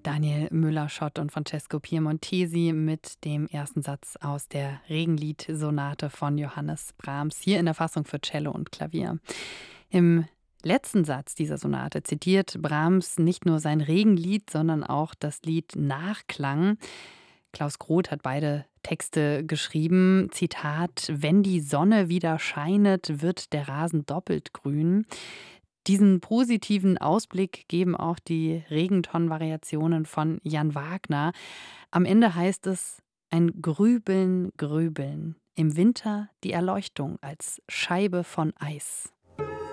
Daniel Müller-Schott und Francesco Piemontesi mit dem ersten Satz aus der Regenlied-Sonate von Johannes Brahms, hier in der Fassung für Cello und Klavier. Im letzten Satz dieser Sonate zitiert Brahms nicht nur sein Regenlied, sondern auch das Lied Nachklang. Klaus Groth hat beide Texte geschrieben. Zitat: Wenn die Sonne wieder scheinet, wird der Rasen doppelt grün. Diesen positiven Ausblick geben auch die Regenton-Variationen von Jan Wagner. Am Ende heißt es: ein Grübeln, Grübeln. Im Winter die Erleuchtung als Scheibe von Eis.